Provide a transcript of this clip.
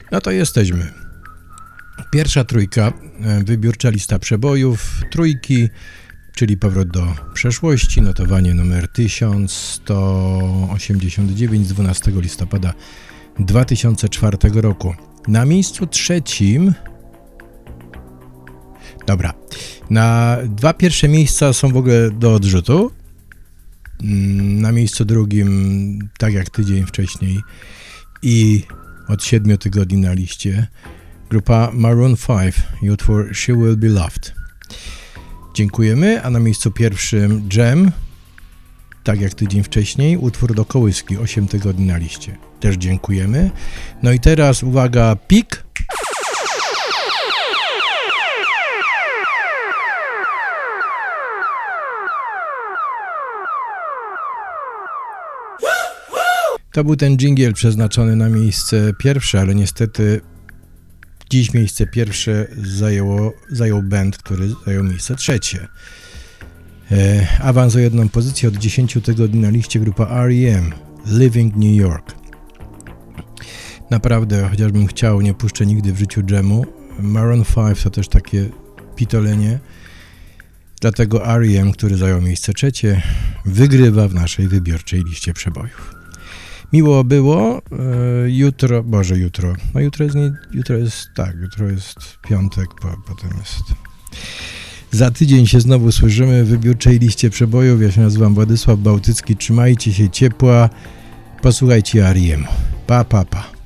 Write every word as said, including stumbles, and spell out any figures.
No to jesteśmy. Pierwsza trójka, wybiórcza lista przebojów, trójki, czyli powrót do przeszłości, notowanie numer tysiąc sto osiemdziesiąt dziewięć z dwunastego listopada dwa tysiące czwartego roku. Na miejscu trzecim, dobra, na dwa pierwsze miejsca są w ogóle do odrzutu. Na miejscu drugim, tak jak tydzień wcześniej i od siedmiu tygodni na liście, grupa Maroon pięć i utwór She Will Be Loved. Dziękujemy, a na miejscu pierwszym Jam, tak jak tydzień wcześniej, utwór do kołyski, osiem tygodni na liście. Też dziękujemy. No i teraz uwaga, pik. To był ten dżingiel przeznaczony na miejsce pierwsze, ale niestety dziś miejsce pierwsze zajęło, zajął band, który zajął miejsce trzecie. E, awans o jedną pozycję od dziesięciu tygodni na liście grupa R E M, Living New York. Naprawdę, chociażbym chciał, nie puszczę nigdy w życiu Jamu. Maroon pięć to też takie pitolenie. Dlatego R E M, który zajął miejsce trzecie, wygrywa w naszej wybiórczej liście przebojów. Miło było, e, jutro, Boże jutro, no jutro jest, nie, jutro jest, tak, jutro jest piątek, po, potem jest, za tydzień się znowu słyszymy w wybiórczej liście przebojów. Ja się nazywam Władysław Bałtycki, trzymajcie się ciepła, posłuchajcie R E M. Pa, pa, pa.